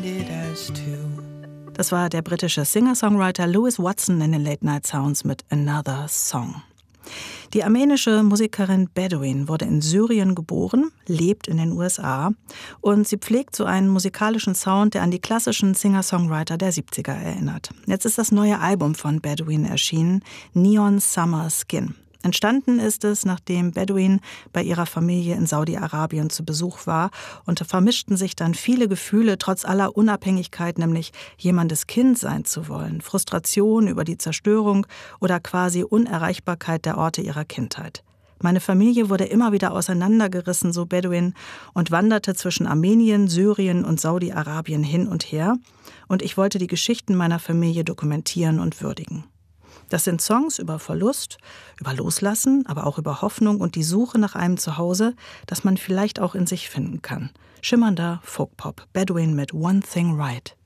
Das war der britische Singer-Songwriter Louis Watson in den Late Night Sounds mit Another Song. Die armenische Musikerin Bedouin wurde in Syrien geboren, lebt in den USA und sie pflegt so einen musikalischen Sound, der an die klassischen Singer-Songwriter der 70er erinnert. Jetzt ist das neue Album von Bedouin erschienen, Neon Summer Skin. Entstanden ist es, nachdem Bedouin bei ihrer Familie in Saudi-Arabien zu Besuch war und da vermischten sich dann viele Gefühle trotz aller Unabhängigkeit, nämlich jemandes Kind sein zu wollen, Frustration über die Zerstörung oder quasi Unerreichbarkeit der Orte ihrer Kindheit. Meine Familie wurde immer wieder auseinandergerissen, so Bedouin, und wanderte zwischen Armenien, Syrien und Saudi-Arabien hin und her und ich wollte die Geschichten meiner Familie dokumentieren und würdigen. Das sind Songs über Verlust, über Loslassen, aber auch über Hoffnung und die Suche nach einem Zuhause, das man vielleicht auch in sich finden kann. Schimmernder Folkpop, Bedouin mit One Thing Right.